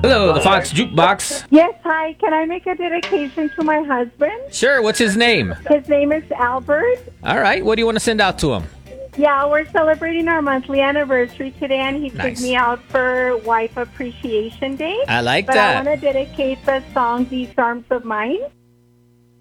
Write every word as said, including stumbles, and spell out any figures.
Hello, the Fox Jukebox. Yes, hi. Can I make a dedication to my husband? Sure, what's his name? His name is Albert. All right, what do you want to send out to him? Yeah, we're celebrating our monthly anniversary today, and he Nice. took me out for Wife Appreciation Day. I like but that. I want to dedicate the song "These Arms of Mine."